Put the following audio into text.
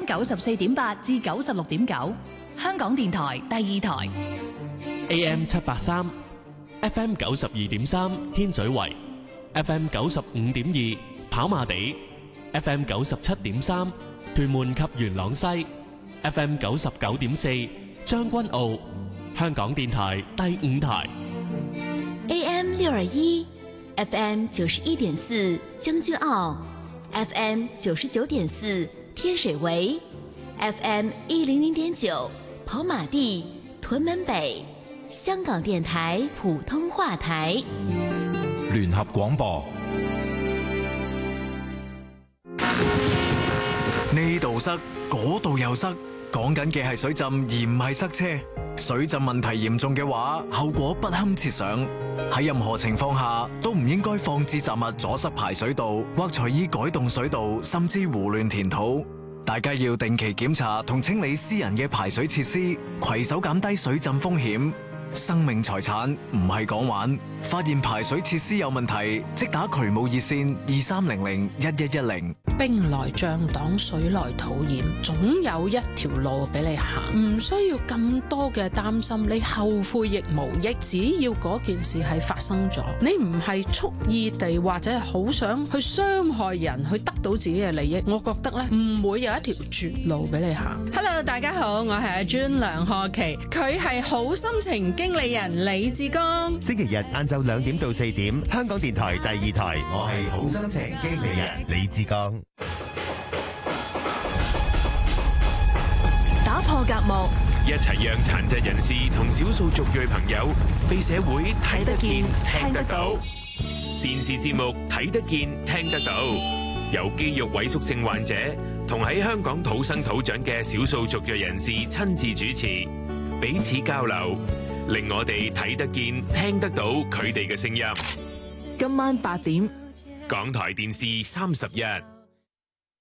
94.8至96.9，香港電台第二台。 AM 783 FM 92.3天水圍 FM 95.2跑馬地 FM 97.3屯門及元朗西 FM 99.4將軍澳，香港電台第五台。 AM 621 FM 91.4將軍澳， FM 99.4天水圍， FM 100.9跑馬地屯門北，香港電台普通話台。 聯合廣播。 呢度塞，嗰度又塞，講緊嘅係水浸而唔係塞車。水浸問題嚴重嘅話，後果不堪設想。喺任何情況下都唔應該放置雜物阻塞排水道，或隨意改動水道，甚至胡亂填土。大家要定期檢查同清理私人嘅排水設施，攜手減低水浸風險。生命財產唔係講玩，發現排水設施有問題，即打渠務熱線23001110。 兵來將擋，水來土掩，總有一條路俾你行，唔需要咁多嘅擔心，你後悔亦無益。只要嗰件事係發生咗，你唔係蓄意地或者係好想去傷害人，去得到自己嘅利益，我覺得咧唔會有一條絕路俾你行。 Hello， 大家好，我係阿 Jun 梁賀琪，佢係好心情經理人李志剛。 星期日晏晝2點到4點，香港電台第二台，我係好心情經理人李志剛。 打破隔膜， 一齊讓殘疾人士同少數族裔朋友被社會睇得見、聽得到。電視節目睇得見、聽得到，由肌肉萎縮症患者同喺香港土生土長嘅少數族裔人士親自主持，彼此交流，令我哋睇得見、聽得到佢哋嘅聲音。 今晚8點， 港台電視31。